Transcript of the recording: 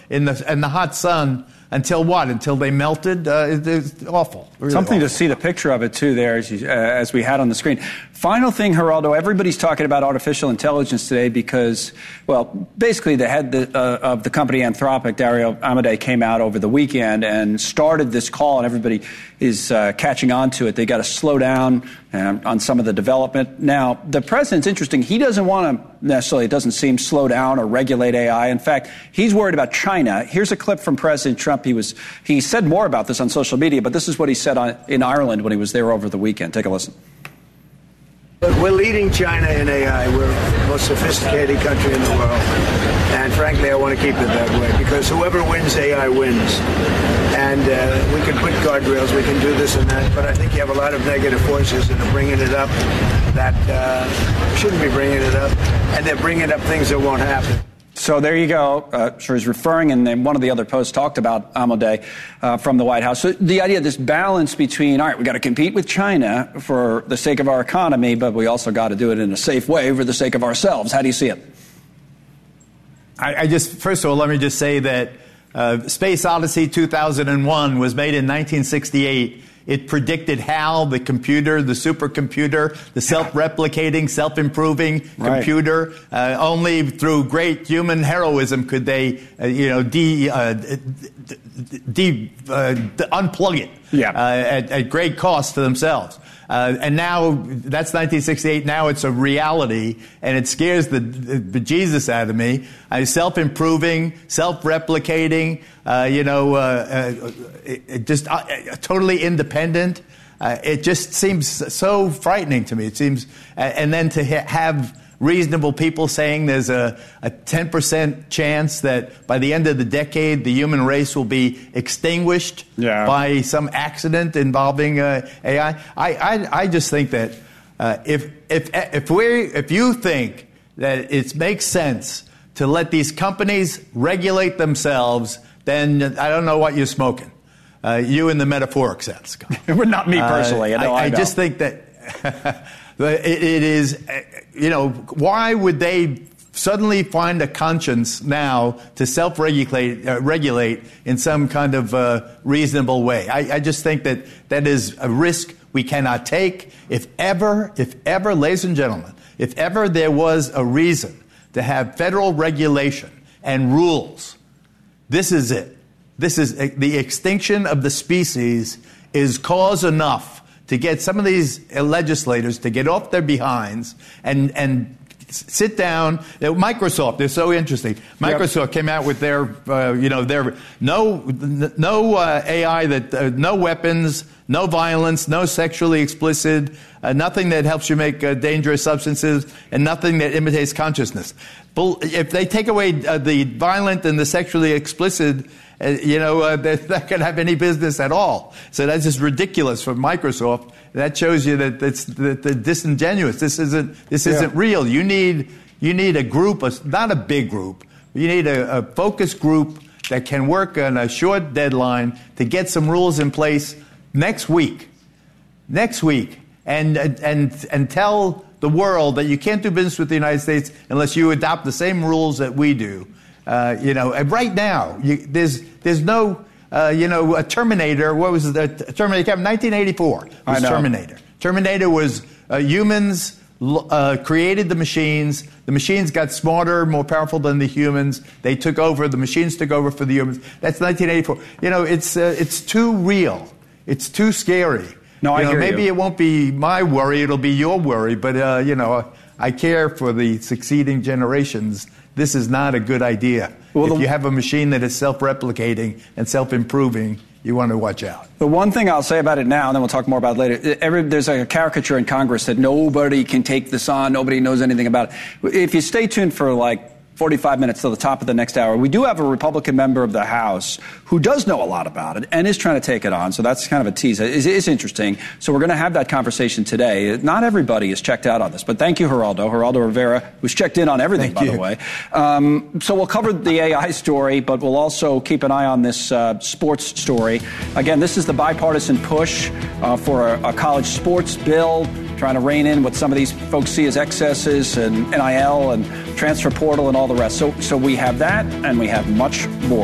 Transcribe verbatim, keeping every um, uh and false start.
in the in the hot sun until what? Until they melted? Uh, it, it's awful. Really Something awful. to see the picture of it, too, there, as, you, uh, as we had on the screen. Final thing, Geraldo, everybody's talking about artificial intelligence today because, well, basically the head the, uh, of the company Anthropic, Dario Amodei, came out over the weekend and started this call, and everybody is uh, catching on to it. They got to slow down uh, on some of the development. Now, the president's interesting. He doesn't want to necessarily, it doesn't seem, slow down or regulate A I. In fact, he's worried about China. Here's a clip from President Trump. He was he said more about this on social media, but this is what he said on, in Ireland when he was there over the weekend. Take a listen. We're leading China in A I. We're the most sophisticated country in the world. And frankly, I want to keep it that way because whoever wins A I wins. And uh, we can put guardrails, we can do this and that, but I think you have a lot of negative forces that are bringing it up that uh, shouldn't be bringing it up. And they're bringing up things that won't happen. So there you go. Uh, sure, he's referring, and then one of the other posts talked about Amodei uh, from the White House. So the idea of this balance between, all right, we got to compete with China for the sake of our economy, but we also got to do it in a safe way for the sake of ourselves. How do you see it? I, I just, first of all, let me just say that uh, Space Odyssey two thousand one was made in nineteen sixty-eight. It predicted HAL, the computer, the supercomputer, the self-replicating, self-improving right. computer. Uh, only through great human heroism could they, uh, you know, de, uh, de, uh, unplug it yeah. uh, at, at great cost to themselves. Uh, and now, that's nineteen sixty-eight, now it's a reality, and it scares the, the bejesus out of me. Uh, self-improving, self-replicating, uh, you know, uh, uh, it, it just uh, totally independent. Uh, it just seems so frightening to me. It seems, uh, and then to ha- have reasonable people saying there's a, a ten percent chance that by the end of the decade the human race will be extinguished yeah. by some accident involving uh, A I. I, I I just think that uh, if if if we if you think that it makes sense to let these companies regulate themselves, then I don't know what you're smoking. Uh, you in the metaphoric sense. Not me personally. Uh, I, know, I, I, I know. just think that it, it is, you know, why would they suddenly find a conscience now to self-regulate uh, regulate in some kind of uh, reasonable way? I, I just think that that is a risk we cannot take. If ever, if ever, ladies and gentlemen, if ever there was a reason to have federal regulation and rules, this is it. This is uh, the extinction of the species is cause enough to get some of these legislators to get off their behinds and and sit down. Microsoft, they're so interesting. Microsoft yep. came out with their, uh, you know, their no no uh, A I that uh, no weapons, no violence, no sexually explicit, uh, nothing that helps you make uh, dangerous substances, and nothing that imitates consciousness. If they take away uh, the violent and the sexually explicit, Uh, you know, uh, they're not going to have any business at all. So that's just ridiculous for Microsoft. That shows you that it's that they're disingenuous. This isn't this isn't yeah. real. You need you need a group, a, not a big group. You need a, a focused group that can work on a short deadline to get some rules in place next week, next week, and and and tell the world that you can't do business with the United States unless you adopt the same rules that we do. Uh, you know, and right now, you, there's there's no, uh, you know, a Terminator. What was the Terminator? nineteen eighty-four was Terminator. Terminator was uh, humans uh, created the machines. The machines got smarter, more powerful than the humans. They took over. The machines took over for the humans. That's nineteen eighty-four. You know, it's uh, it's too real. It's too scary. No, I you know, hear maybe you. it won't be my worry. It'll be your worry. But uh, you know, I care for the succeeding generations. This is not a good idea. Well, if you have a machine that is self-replicating and self-improving, you want to watch out. The one thing I'll say about it now, and then we'll talk more about it later, every, there's a caricature in Congress that nobody can take this on, nobody knows anything about it. If you stay tuned for like forty-five minutes till the top of the next hour, we do have a Republican member of the House who does know a lot about it and is trying to take it on. So that's kind of a tease. It is interesting. So we're going to have that conversation today. Not everybody is checked out on this, but thank you, Geraldo. Geraldo Rivera, who's checked in on everything, thank by you. the way. Um, so we'll cover the A I story, but we'll also keep an eye on this uh, sports story. Again, this is the bipartisan push uh, for a, a college sports bill, trying to rein in what some of these folks see as excesses and N I L and transfer portal and all the rest. So, so we have that, and we have much more.